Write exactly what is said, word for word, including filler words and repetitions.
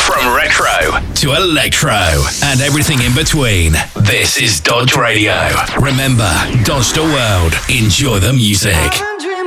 From retro to electro and everything in between, this is Dodge Radio. Remember, dodge the world, enjoy the music.